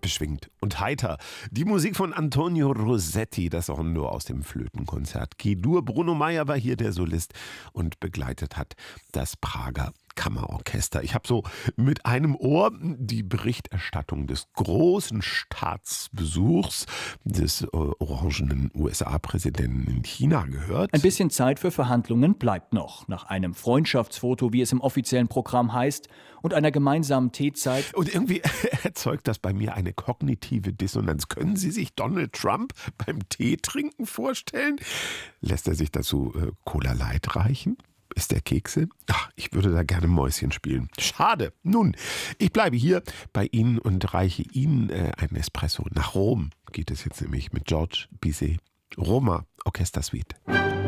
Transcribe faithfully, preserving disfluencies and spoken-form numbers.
beschwingt und heiter. Die Musik von Antonio Rossetti, das Rondo aus dem Flötenkonzert G-Dur. Bruno Mayer war hier der Solist und begleitet hat das Prager Kammerorchester. Ich habe so mit einem Ohr die Berichterstattung des großen Staatsbesuchs des äh, orangenen U S A-Präsidenten in China gehört. Ein bisschen Zeit für Verhandlungen bleibt noch. Nach einem Freundschaftsfoto, wie es im offiziellen Programm heißt, und einer gemeinsamen Teezeit. Und irgendwie erzeugt das bei mir eine kognitive Dissonanz. Können Sie sich Donald Trump beim Teetrinken vorstellen? Lässt er sich dazu äh, Cola Light reichen? Ist der Kekse? Ach, ich würde da gerne Mäuschen spielen. Schade. Nun, ich bleibe hier bei Ihnen und reiche Ihnen äh, einen Espresso. Nach Rom geht es jetzt nämlich mit George Bizet. Roma Orchestersuite.